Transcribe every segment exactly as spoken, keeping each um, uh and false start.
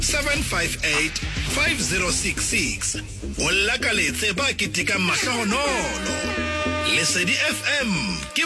seven five eight five zero six six o lakaletse ba kitika mahlahonolo Lesedi F M ke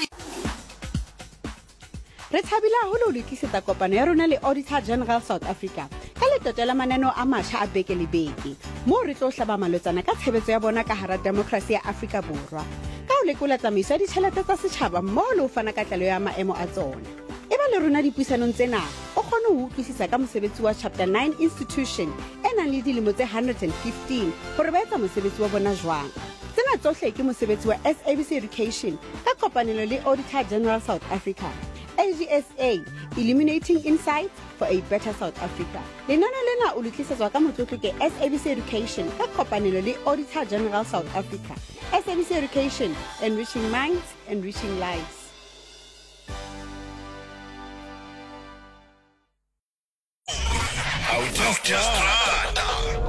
re thabile haholo le kisetsa kopano ya rona le Auditor General South Africa ka le totela maneno a masha a beke le beke mo re tlo hlaba malotsana ka tshebetso ya bona ka hara demokrasi ya Afrika Borwa ka o lekola tsamaiso ya ditšhelete tsa setšhaba mo le o fana ka tlalo ya maemo a tsona e ba le rona dipuisanong tsena o kgone ho utlwisisa ka mosebetsi wa chapter nine institution e nang le dilemo tse one hundred fifteen hore ba etsa mosebetsi wa bona jwang tsena tsohle ke mosebetsi wa S A B C Education ka kopanelo le Auditor General South Africa A G S A, Illuminating Insights for a Better South Africa. Lenana lena o letlisetswa ka motlotlo ke S A B C Education ka kopanelo le Auditor General South Africa. S A B C Education, enriching minds, enriching lives. Out of Strata.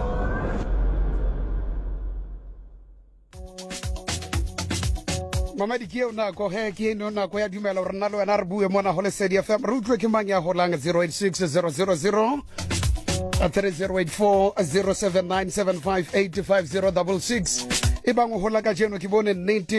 Mama di kio na ko he ki no na ko ya dumela re na le wena re bue mona ho Lesedi F M re utlwe ke mang ya holang zero eight six zero zero zero three zero eight four zero seven nine seven five eight five zero six six e bang ho hola ka jeno ke bone nnete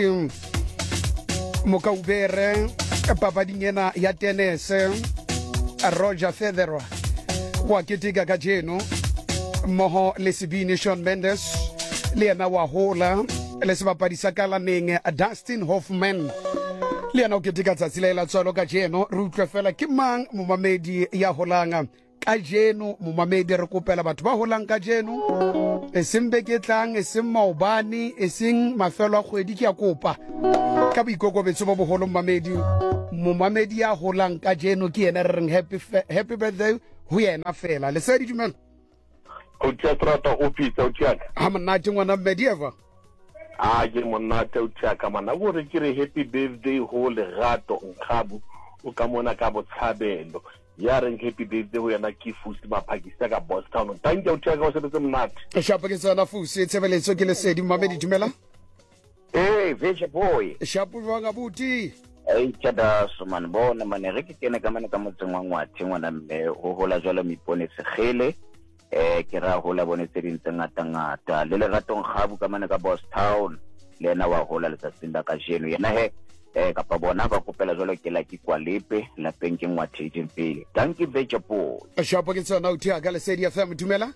Mokaubere papading ena ya tennis Roger Federer wa ketika ka jeno moho le Sebini Shawn Mendes le ena wa hola le sebapadi sa kalaneng Dustin Hoffman le ena o ketika tsatsi la tswalo ka jeno re utlwe fela ke mang momamedi ya holanga ka jeno momamedi re kopela batho ba holang ka jeno e sembe ke tlang e sem maobane e seng mafelo a kgwedi ke ya kopa ka boikokobetso bo boholo momamedi momamedi ya holang ka jeno ke yena re reng happy happy birthday ho yena fela le se di dumela o tšatrata o pitsa o tšaka ha monate ngwana Medieva a ke monate o tšaka mana gore ke re happy birthday ho Lerato Nkhabu o ka mona ka botshabelo ya reng happy birthday ho yana ke Fusi Maphakisa ka Boston thank you o tšaka o sebetse monate e shapo ke tsana Fusi tshebeletso ke Lesedi Mamedi dumela eh veche boy shapo jwa ga buti ai tšada soman bona mane re ke kene ka mane ka motseng wa ngwathe ngwana mme ho hola jwalo mipone segele eh ke ra hola bone tse dintse ngata ngata le Lerato Nkhabu ka mane ka Boston le ena wa hola letsatsing la ka jeno yena he eh ka pa bona ba kopela jwalo ke la ke kwalepe la penke ngwathe pele thank you veche boy shapo ke tsana o tia ka Lesedi F M dumela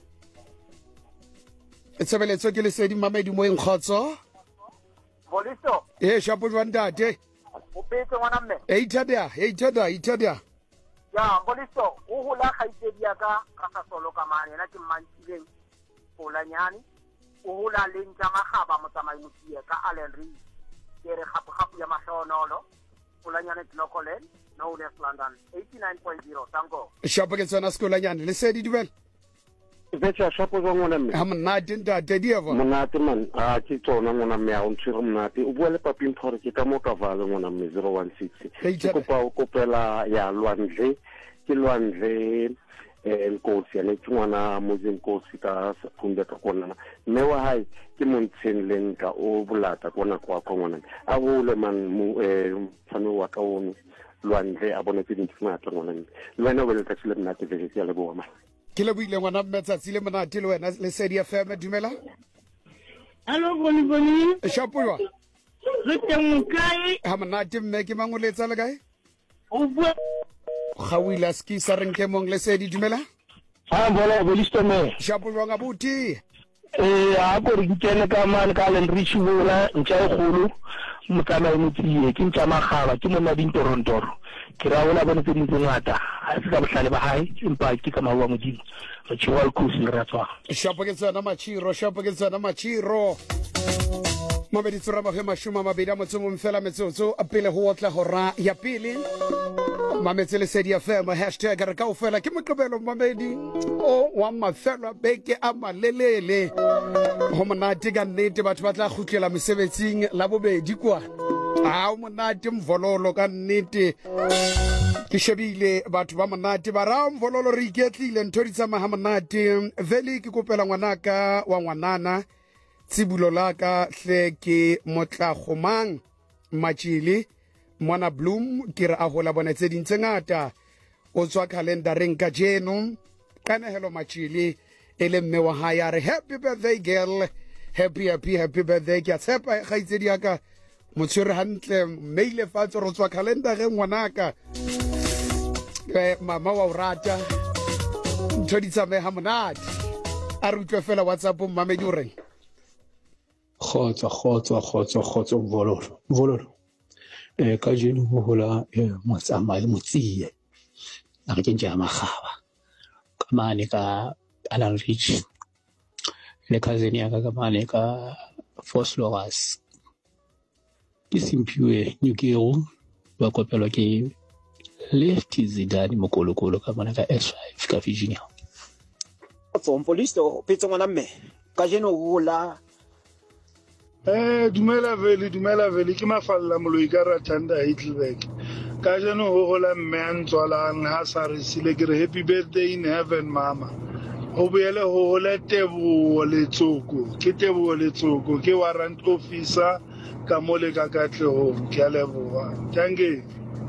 tshebeletso ke Lesedi Mamedi mo enkgotso Boliso eh shapo jwa ntate o petse ngwana mme e itadia e itadia itadia ya Boliso o hola khaitsedi ya ka ka sa solo ka mane na ke mmantileng hola nyane o hola le ntja magaba motsamai motie ka Allen Reed ke re gapu gapu ya mahlonolo hola nyane Tlokolen no West London eighty-nine point zero tango shapo ke tsana skola nyane Lesedi dumela vecha shapo jwa ngwana mme ha monate ntate Dieva monate man a ke tsona ngwana mme a o ntshire monate o bua le paping thore ke ka mo ka vale ngwana mme zero one six ke kopa o kopela ya Lwandle ke Lwandle eh nkosi ya ke ngwana mo nkosi ka khumbe ka kona mme wa hai ke montsheng lenka o bulata kona kwa kwa ngwana a bole man mo eh fano wa ka ono Lwandle a bona tse dintsi ngata ngwana mme le wena o bele ka tsile monate veche ya le bo ma ke le buile ngwana mmetsatsile monate le wena Lesedi F M dumela Allo boni boni shapo jwa re teng kae ha monate mme ke mangoletsa le kae o bua Khawila ski sa renke mong Lesedi dumela ha bona Bolisto me shapo jwa ngabuti eh a go re kene ka mane ka Allen Reed bola ntja egolo mokana motsie ke ntja magaba ke mona di Toronto ke ra bona bona tse dintse ngata a se ka bohlale ba hae empa ke ka mawa modimo re tshwa le kusi re tswa shapo ke tsana machiro shapo ke tsana machiro mabedi tsura ba he mashuma mabedi a motsong mfela metsotso a pele ho otla hora ya pele mametse Lesedi F M hashtag re ka o fela ke moqobelo mamedi o wa mafelo beke a malelele ho monate ka nnete batho ba tla khutlela mesebetsing la bobedi kwa a o monate mvololo ka nnete ke shebile batho ba monate ba ra mvololo re iketlile ntho di tsama ha monate veli ke kopela ngwanaka wa ngwanana tsibulo la ka hle ke motla khomang machili Mwana Bloom ke re a hola bona tse dintse ngata o tswa calendareng ka jeno kanehelo machili ele mme wa hae a re happy birthday girl, happy happy happy birthday. Ke a tshepa kgaitsedi ya ka motshwere hantle maile fatso ro tswa calendar ge ngwanaka mama wa urata ntho di tsamaye ha monate a re utlwe fela WhatsApp mmamedi o reng khotsa khotsa khotsa khotsa vololo vololo eh ka jeno ho hola motsamai motsiye a re ke nja magaba ka mane ka Alan Rich le cousin ya ka ka mane ka Fosloras ke simpiwe nyukero ba kopelwa ke Lefty Zidane mokolokolo ka mane ka S five ka Virginia Tsompolisto petso ngwana mme ka jeno hola Eh dumela vele dumela vele ke mafalla moloi ka ratanda Heidelberg ka jeno ho hola mme a ntswalang ha sa re sile ke re happy birthday in heaven mama ho boele ho hola Teboho Letsoko ke Teboho Letsoko ke warrant officer ka mole ka Katlehong ke a leboha tange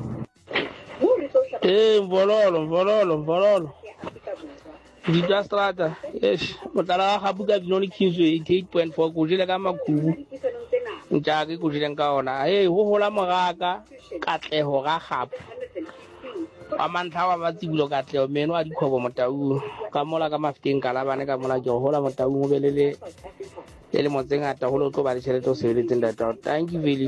eh vololo vololo vololo di tla strata yes motala ga buka binoni kinzwe eight point four go jela ka makubu ntja ke go jeleng ka ona eh ho hola mogaka Katleho ga gapo wa mantha wa matsibulo Katleho meno a dikhobo motau ka mola ka mafteng ka la bane ka mola ke hola motau mo belele le motsenga ta ho lo tlo ba le tsheleto se le tenda ta thank you very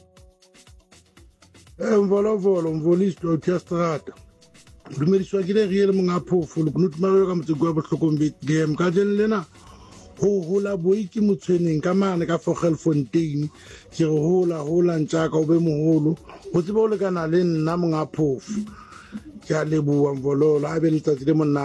eh volo volo volisto testrata dumediswa ke le riele monga phofolo kunut maro ka motse gwa bohlokombe game ka jeng lena ho hola boiki motshweneng ka mane ka Vogelfontein ke re hola hola ntja ka o be moholo o tsebe o le kana le nna monga phofu ke a leboa mvololo a be letsatsi le monna